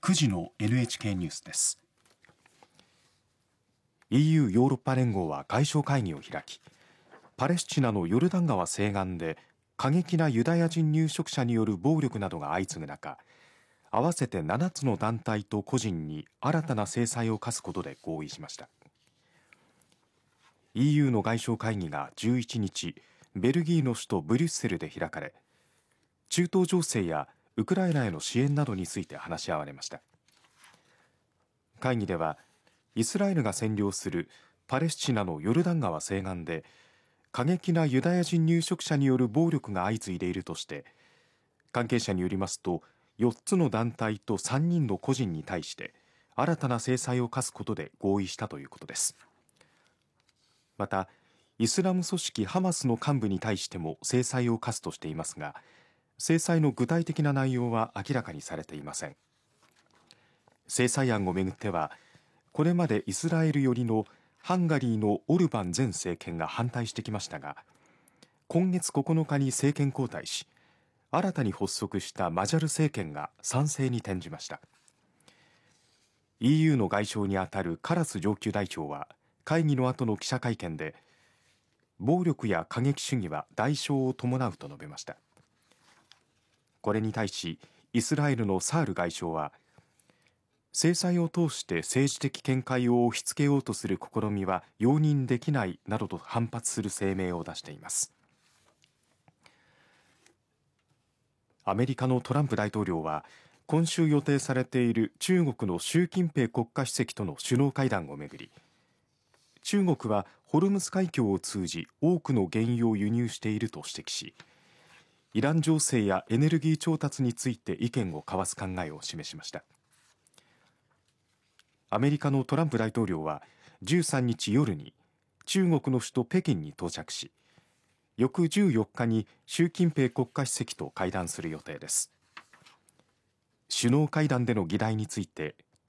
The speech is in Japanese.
9時の NHK ニュースです。 EU ヨーロッパ連合は外相会議を開き、パレスチナのヨルダン川西岸で過激なユダヤ人入植者による暴力などが相次ぐ中、合わせて7つの団体と個人に新たな制裁を科すことで合意しました。 EU の外相会議が11日、ベルギーの首都ブリュッセルで開かれ、中東情勢やウクライナへの支援などについて話し合われました。会議では、イスラエルが占領するパレスチナのヨルダン川西岸で過激なユダヤ人入植者による暴力が相次いでいるとして、関係者によりますと4つの団体と3人の個人に対して新たな制裁を科すことで合意したということです。また、イスラム組織ハマスの幹部に対しても制裁を科すとしていますが、制裁の具体的な内容は明らかにされていません。制裁案をめぐっては、これまでイスラエル寄りのハンガリーのオルバン前政権が反対してきましたが、今月9日に政権交代し、新たに発足したマジャル政権が賛成に転じました。 EU の外相にあたるカラス上級代表は会議の後の記者会見で、暴力や過激主義は代償を伴うと述べました。これに対しイスラエルのサール外相は、制裁を通して政治的見解を押し付けようとする試みは容認できないなどと反発する声明を出しています。アメリカのトランプ大統領は、今週予定されている中国の習近平国家主席との首脳会談をめぐり、中国はホルムズ海峡を通じ多くの原油を輸入していると指摘し、イラン情勢やエネルギー調達について意見を交わす考えを示しました。アメリカのトランプ大統領は13日夜に中国の首都北京に到着し、翌14日に習近平国家主席と会談する予定です。首脳会談での議題について